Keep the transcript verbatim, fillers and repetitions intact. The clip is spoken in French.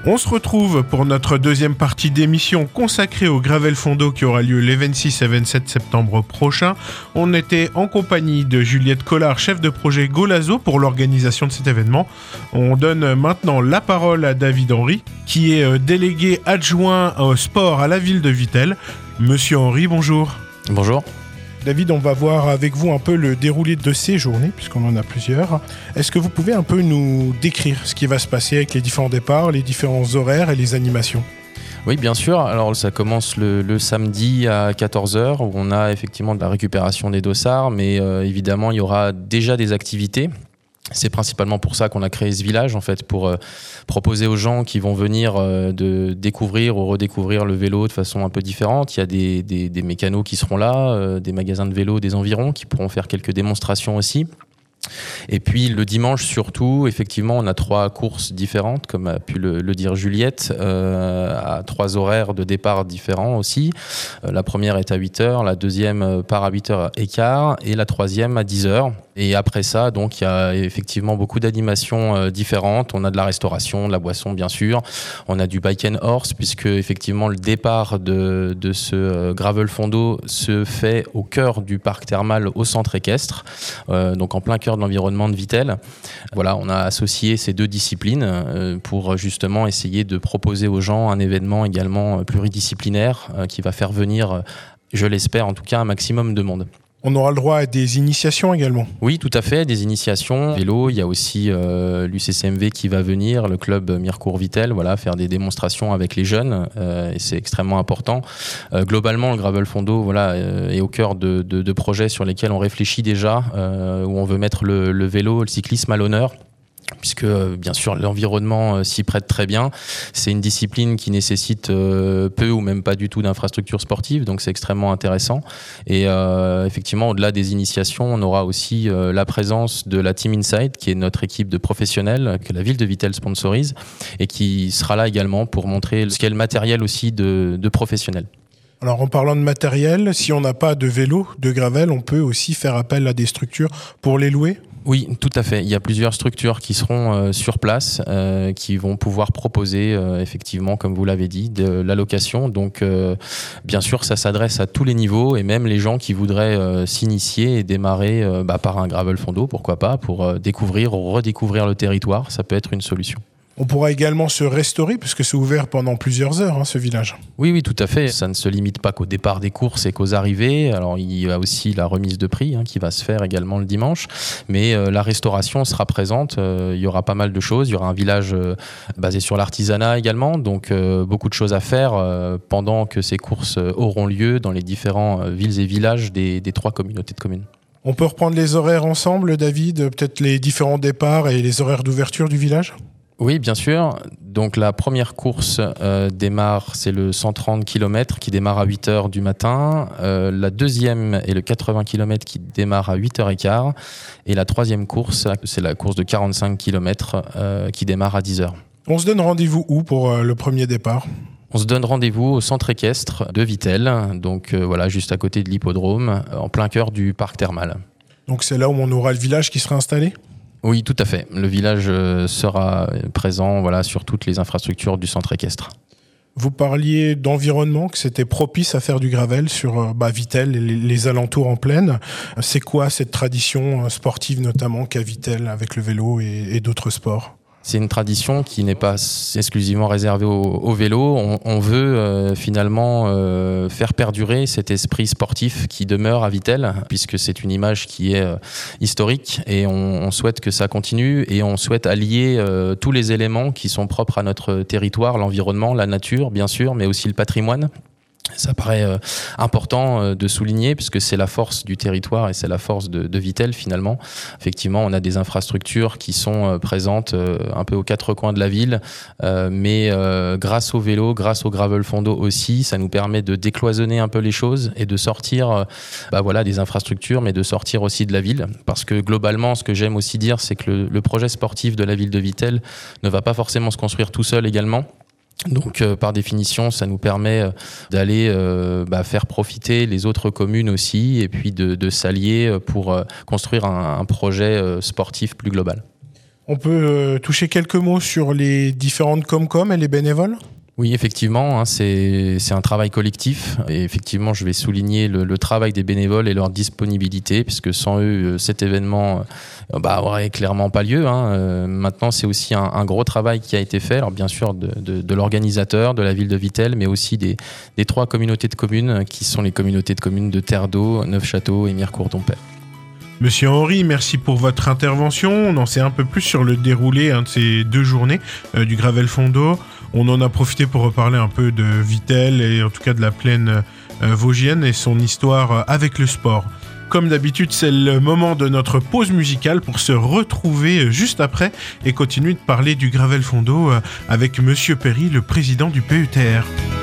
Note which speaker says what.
Speaker 1: On se retrouve pour notre deuxième partie d'émission consacrée au Gravel Fondo qui aura lieu les vingt-six et vingt-sept septembre prochains. On était en compagnie de Juliette Collard, chef de projet Golazo pour l'organisation de cet événement. On donne maintenant la parole à David Henry, qui est délégué adjoint au sport à la ville de Vittel. Monsieur Henry, bonjour.
Speaker 2: Bonjour.
Speaker 1: David, on va voir avec vous un peu le déroulé de ces journées, puisqu'on en a plusieurs. Est-ce que vous pouvez un peu nous décrire ce qui va se passer avec les différents départs, les différents horaires et les animations ?
Speaker 2: Oui, bien sûr. Alors, ça commence le, le samedi à quatorze heures, où on a effectivement de la récupération des dossards, mais euh, évidemment, il y aura déjà des activités. C'est principalement pour ça qu'on a créé ce village, en fait, pour euh, proposer aux gens qui vont venir euh, de découvrir ou redécouvrir le vélo de façon un peu différente. Il y a des, des, des mécanos qui seront là, euh, des magasins de vélo des environs qui pourront faire quelques démonstrations aussi. Et puis le dimanche surtout, effectivement, on a trois courses différentes, comme a pu le, le dire Juliette, euh, à trois horaires de départ différents aussi. Euh, la première est à huit heures, la deuxième part à huit heures quinze et la troisième à dix heures. Et après ça, donc, il y a effectivement beaucoup d'animations euh, différentes. On a de la restauration, de la boisson, bien sûr. On a du bike and horse, puisque effectivement le départ de, de ce euh, Gravel Fondo se fait au cœur du parc thermal au centre équestre, euh, donc en plein cœur de l'environnement de Vittel. Voilà, on a associé ces deux disciplines euh, pour justement essayer de proposer aux gens un événement également pluridisciplinaire euh, qui va faire venir, je l'espère en tout cas, un maximum de monde.
Speaker 1: On aura le droit à des initiations également.
Speaker 2: Oui, tout à fait, des initiations. Vélo, il y a aussi euh, l'U C C M V qui va venir, le club Mirecourt-Vittel, voilà, faire des démonstrations avec les jeunes, euh, et c'est extrêmement important. Euh, globalement, le Gravel Fondo, voilà, euh, est au cœur de, de, de projets sur lesquels on réfléchit déjà, euh, où on veut mettre le, le vélo, le cyclisme à l'honneur. Puisque bien sûr l'environnement s'y prête très bien. C'est une discipline qui nécessite euh, peu ou même pas du tout d'infrastructures sportives, donc c'est extrêmement intéressant. Et euh, effectivement, au-delà des initiations, on aura aussi euh, la présence de la Team Inside, qui est notre équipe de professionnels que la ville de Vittel sponsorise et qui sera là également pour montrer ce qu'est le matériel aussi de, de professionnels.
Speaker 1: Alors en parlant de matériel, si on n'a pas de vélo, de gravel, on peut aussi faire appel à des structures pour les louer ?
Speaker 2: Oui, tout à fait. Il y a plusieurs structures qui seront euh, sur place, euh, qui vont pouvoir proposer, euh, effectivement, comme vous l'avez dit, de la location. Donc, euh, bien sûr, ça s'adresse à tous les niveaux et même les gens qui voudraient euh, s'initier et démarrer euh, bah, par un Gravel Fondo, pourquoi pas, pour euh, découvrir ou redécouvrir le territoire. Ça peut être une solution.
Speaker 1: On pourra également se restaurer puisque c'est ouvert pendant plusieurs heures, hein, ce village.
Speaker 2: Oui, oui, tout à fait. Ça ne se limite pas qu'au départ des courses et qu'aux arrivées. Alors, il y a aussi la remise de prix hein, qui va se faire également le dimanche. Mais euh, la restauration sera présente. Euh, il y aura pas mal de choses. Il y aura un village euh, basé sur l'artisanat également. Donc, euh, beaucoup de choses à faire euh, pendant que ces courses euh, auront lieu dans les différents euh, villes et villages des, des trois communautés de communes.
Speaker 1: On peut reprendre les horaires ensemble, David ? Peut-être les différents départs et les horaires d'ouverture du village ?
Speaker 2: Oui, bien sûr. Donc la première course euh, démarre, c'est le cent trente kilomètres qui démarre à huit heures du matin. Euh, la deuxième est le quatre-vingts kilomètres qui démarre à huit heures quinze. Et la troisième course, c'est la course de quarante-cinq kilomètres euh, qui démarre à dix heures.
Speaker 1: On se donne rendez-vous où pour euh, le premier départ ?
Speaker 2: On se donne rendez-vous au centre équestre de Vittel, donc euh, voilà, juste à côté de l'hippodrome, en plein cœur du parc thermal.
Speaker 1: Donc c'est là où on aura le village qui sera installé ?
Speaker 2: Oui, tout à fait. Le village sera présent voilà, sur toutes les infrastructures du centre équestre.
Speaker 1: Vous parliez d'environnement, que c'était propice à faire du gravel sur bah, Vittel et les, les alentours en plaine. C'est quoi cette tradition sportive notamment qu'a Vittel avec le vélo et, et d'autres sports ?
Speaker 2: C'est une tradition qui n'est pas exclusivement réservée au, au vélo. On, on veut euh, finalement euh, faire perdurer cet esprit sportif qui demeure à Vittel, puisque c'est une image qui est euh, historique et on, on souhaite que ça continue et on souhaite allier euh, tous les éléments qui sont propres à notre territoire, l'environnement, la nature bien sûr, mais aussi le patrimoine. Ça paraît euh, important euh, de souligner puisque c'est la force du territoire et c'est la force de, de Vittel finalement. Effectivement, on a des infrastructures qui sont euh, présentes euh, un peu aux quatre coins de la ville, euh, mais euh, grâce au vélo, grâce au Gravel Fondo aussi, ça nous permet de décloisonner un peu les choses et de sortir euh, bah voilà, des infrastructures, mais de sortir aussi de la ville. Parce que globalement, ce que j'aime aussi dire, c'est que le, le projet sportif de la ville de Vittel ne va pas forcément se construire tout seul également. Donc, euh, par définition, ça nous permet euh, d'aller euh, bah, faire profiter les autres communes aussi et puis de, de s'allier pour euh, construire un, un projet euh, sportif plus global.
Speaker 1: On peut euh, toucher quelques mots sur les différentes Comcom et les bénévoles ?
Speaker 2: Oui, effectivement, hein, c'est c'est un travail collectif. Et effectivement, je vais souligner le, le travail des bénévoles et leur disponibilité, puisque sans eux, cet événement euh, bah, aurait clairement pas lieu. Hein. Euh, maintenant, c'est aussi un, un gros travail qui a été fait. Alors, bien sûr, de, de, de l'organisateur, de la ville de Vittel, mais aussi des, des trois communautés de communes, qui sont les communautés de communes de Terre d'Eau, Neufchâteau et Mirecourt-Dompert.
Speaker 1: Monsieur Henry, merci pour votre intervention. On en sait un peu plus sur le déroulé hein, de ces deux journées euh, du Gravel Fondo. On en a profité pour reparler un peu de Vittel et en tout cas de la plaine euh, vosgienne et son histoire euh, avec le sport. Comme d'habitude, c'est le moment de notre pause musicale pour se retrouver juste après et continuer de parler du Gravel Fondo euh, avec Monsieur Perry, le président du P E T R.